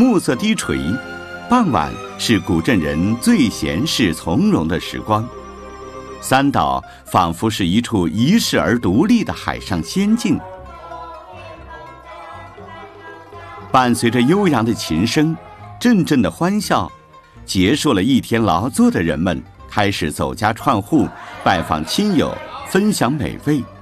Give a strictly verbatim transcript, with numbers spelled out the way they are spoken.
暮色低垂，傍晚是古镇人最闲适从容的时光。三岛仿佛是一处遗世而独立的海上仙境。伴随着悠扬的琴声，阵阵的欢笑，结束了一天劳作的人们开始走家串户，拜访亲友，分享美味。